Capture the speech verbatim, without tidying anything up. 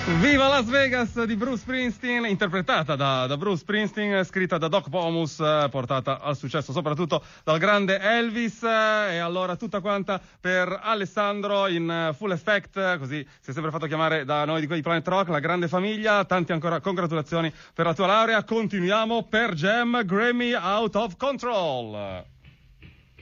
Viva Las Vegas di Bruce Springsteen, interpretata da, da Bruce Springsteen, scritta da Doc Pomus, eh, portata al successo soprattutto dal grande Elvis, eh, e allora tutta quanta per Alessandro in eh, full effect, così si è sempre fatto chiamare da noi di quei Planet Rock, la grande famiglia. Tanti ancora congratulazioni per la tua laurea. Continuiamo per Jam Grammy Out of Control.